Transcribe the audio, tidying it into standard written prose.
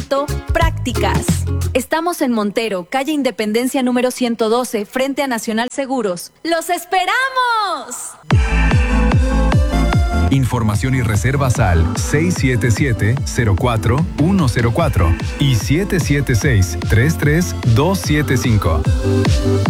Prácticas. Estamos en Montero, calle Independencia número 112, frente a Nacional Seguros. ¡Los esperamos! Información y reservas al 677-04104 y 776-33275.